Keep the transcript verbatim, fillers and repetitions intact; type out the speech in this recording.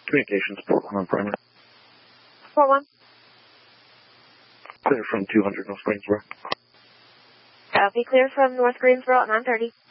Communications, Port one on primary. Port one. Clear from two hundred North Greensboro. Copy, clear from North Greensboro at nine thirty.